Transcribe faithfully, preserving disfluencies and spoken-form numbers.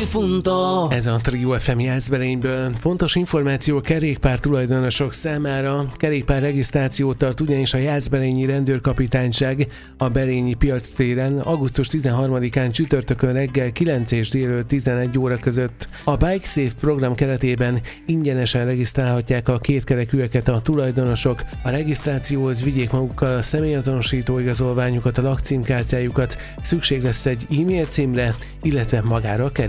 difunto. Ez a Trio ef em Jászberényből. Fontos információ a kerékpár tulajdonosok számára. Kerékpár regisztrációt tart ugyanis a Jászberényi Rendőrkapitányság a Berényi Piac téren augusztus tizenharmadikán csütörtökön reggel kilenc és délelőtt tizenegy óra között. A Bike Safe program keretében ingyenesen regisztrálhatják a kétkerekűeket a tulajdonosok. A regisztrációhoz vigyék magukkal a személyazonosító igazolványukat, a lakcímkártyájukat, szükség lesz egy e-mail címre, illetve magára a